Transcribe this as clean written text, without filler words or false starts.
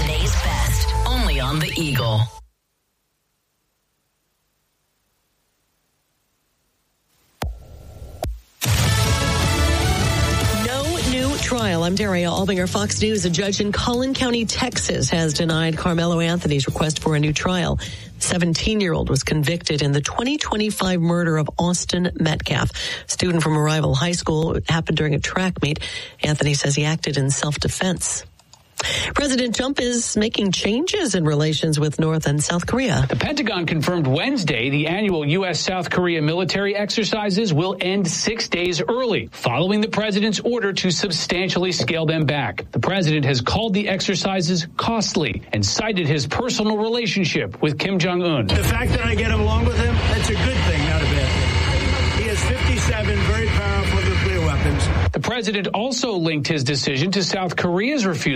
May's Best, only on the Eagle. Trial. I'm Daria Albinger, Fox News. A judge in Collin County, Texas, has denied Carmelo Anthony's request for a new trial. The 17-year-old was convicted in the 2025 murder of Austin Metcalf, student from a rival high school. It happened during a track meet. Anthony says he acted in self-defense. President Trump is making changes in relations with North and South Korea. The Pentagon confirmed Wednesday the annual U.S.-South Korea military exercises will end 6 days early, following the president's order to substantially scale them back. The president has called the exercises costly and cited his personal relationship with Kim Jong-un. The fact that I get along with him, that's a good thing, not a bad thing. He has 57 very powerful nuclear weapons. The president also linked his decision to South Korea's refusal